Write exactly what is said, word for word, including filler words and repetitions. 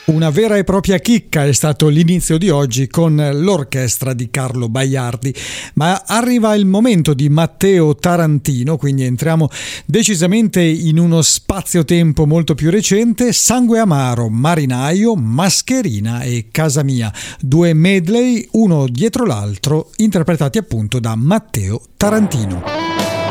Una vera e propria chicca è stato l'inizio di oggi con l'orchestra di Carlo Baiardi, ma arriva il momento di Matteo Tarantino, quindi entriamo decisamente in uno spazio-tempo molto più recente. Sangue amaro, Marinaio, Mascherina e Casa mia, due medley uno dietro l'altro interpretati appunto da Matteo Tarantino.